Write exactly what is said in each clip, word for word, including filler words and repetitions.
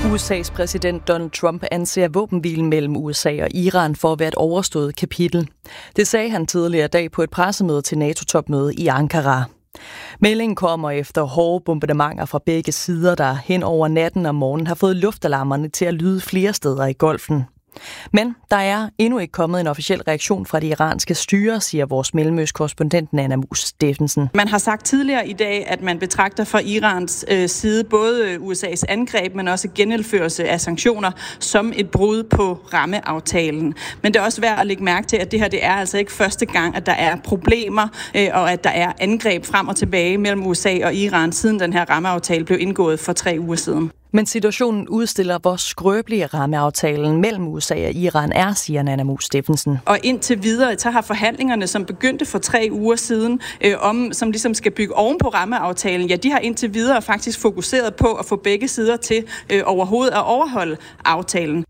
U S A's præsident Donald Trump anser våbenhvilen mellem U S A og Iran for at være et overstået kapitel. Det sagde han tidligere i dag på et pressemøde til NATO-topmøde i Ankara. Meldingen kommer efter hårde bombardementer fra begge sider, der hen over natten og morgenen har fået luftalarmerne til at lyde flere steder i Golfen. Men der er endnu ikke kommet en officiel reaktion fra det iranske styre, siger vores mellemøstkorrespondent Nanna Mus Steffensen. Man har sagt tidligere i dag, at man betragter fra Irans øh, side både U S A's angreb, men også genindførelse af sanktioner som et brud på rammeaftalen. Men det er også værd at lægge mærke til, at det her det er altså ikke første gang, at der er problemer, øh, og at der er angreb frem og tilbage mellem U S A og Iran, siden den her rammeaftale blev indgået for tre uger siden. Men situationen udstiller, hvor skrøbelig rammeaftalen mellem U S A og Iran er, siger Nanna Mus Steffensen. Og indtil videre, så har forhandlingerne, som begyndte for tre uger siden, øh, om, som ligesom skal bygge oven på rammeaftalen, ja, de har indtil videre faktisk fokuseret på at få begge sider til øh, overhovedet at overholde aftalen.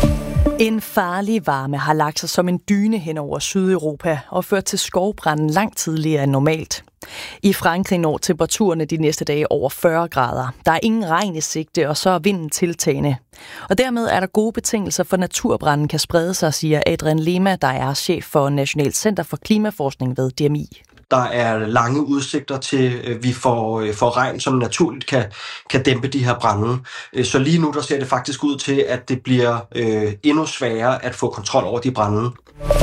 En farlig varme har lagt sig som en dyne hen over Sydeuropa og ført til skovbranden langt tidligere end normalt. I Frankrig når temperaturerne de næste dage over fyrre grader. Der er ingen regn i sigte, og så er vinden tiltagende. Og dermed er der gode betingelser for, at naturbranden kan sprede sig, siger Adrian Lema, der er chef for Nationalt Center for Klimaforskning ved D M I. Der er lange udsigter til, at vi får, får regn, som naturligt kan, kan dæmpe de her brande. Så lige nu der ser det faktisk ud til, at det bliver øh, endnu sværere at få kontrol over de brande.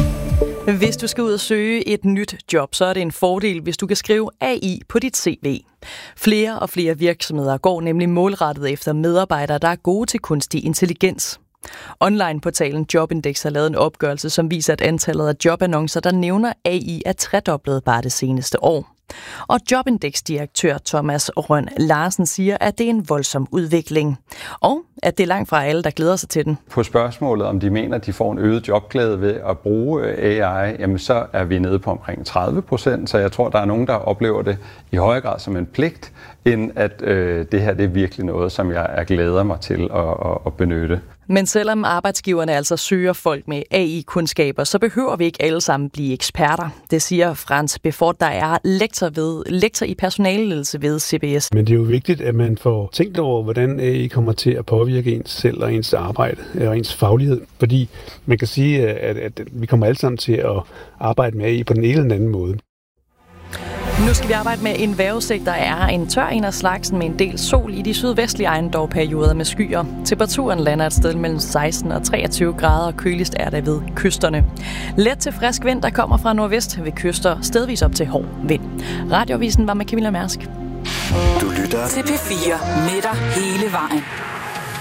Hvis du skal ud og søge et nyt job, så er det en fordel, hvis du kan skrive A I på dit C V. Flere og flere virksomheder går nemlig målrettet efter medarbejdere, der er gode til kunstig intelligens. Online-portalen Jobindex har lavet en opgørelse, som viser, at antallet af jobannoncer, der nævner A I, er tredoblet bare det seneste år. Og Jobindex-direktør Thomas Røn Larsen siger, at det er en voldsom udvikling, og at det er langt fra alle, der glæder sig til den. På spørgsmålet, om de mener, at de får en øget jobglæde ved at bruge A I, jamen så er vi nede på omkring tredive procent, så jeg tror, der er nogen, der oplever det i højere grad som en pligt, end at øh, det her det er virkelig noget, som jeg er glæder mig til at, at, at benytte. Men selvom arbejdsgiverne altså søger folk med A I-kundskaber, så behøver vi ikke alle sammen blive eksperter. Det siger Frans Befort, der er lektor, ved, lektor i personaleledelse ved C B S. Men det er jo vigtigt, at man får tænkt over, hvordan A I kommer til at påvirke ens selv og ens arbejde og ens faglighed. Fordi man kan sige, at, at vi kommer alle sammen til at arbejde med A I på den ene eller anden måde. Nu skal vi arbejde med en vejrudsigt, der er en tør en af slagsen med en del sol i de sydvestlige egne, dog perioder med skyer. Temperaturen lander et sted mellem seksten og treogtyve grader, og køligst er det ved kysterne. Let til frisk vind, der kommer fra nordvest ved kyster, stedvis op til hård vind. Radioavisen var med Camilla Mærsk. Du lytter til P fire med dig hele vejen.